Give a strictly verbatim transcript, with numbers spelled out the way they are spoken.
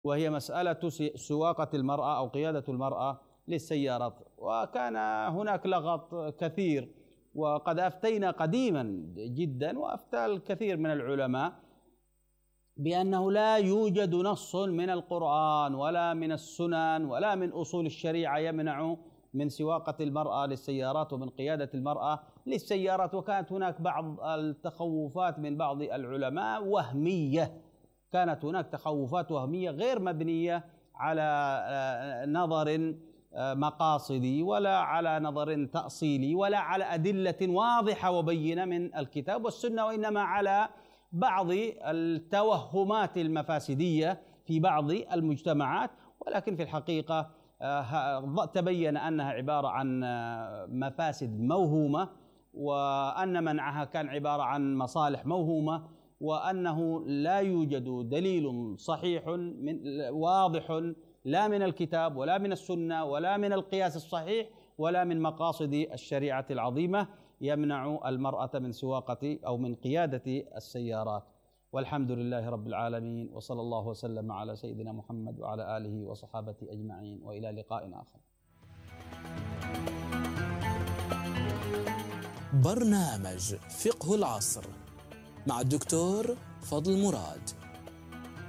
وهي مسألة سواقة المرأة أو قيادة المرأة للسيارات. وكان هناك لغط كثير، وقد أفتينا قديما جدا وأفتى الكثير من العلماء بأنه لا يوجد نص من القرآن ولا من السنن ولا من أصول الشريعة يمنع من سواقة المرأة للسيارات ومن قيادة المرأة للسيارات. وكانت هناك بعض التخوفات من بعض العلماء وهمية، كانت هناك تخوفات وهمية غير مبنية على نظر مقاصدي ولا على نظر تأصيلي ولا على أدلة واضحة وبينة من الكتاب والسنة، وإنما على بعض التوهمات المفاسدية في بعض المجتمعات. ولكن في الحقيقة تبين أنها عبارة عن مفاسد موهومة، وأن منعها كان عبارة عن مصالح موهومة، وأنه لا يوجد دليل صحيح من واضح لا من الكتاب ولا من السنة ولا من القياس الصحيح ولا من مقاصد الشريعة العظيمة يمنع المرأة من سواقة أو من قيادة السيارات. والحمد لله رب العالمين، وصلى الله وسلم على سيدنا محمد وعلى آله وصحابته أجمعين، وإلى لقاء آخر. برنامج فقه العصر مع الدكتور فضل مراد.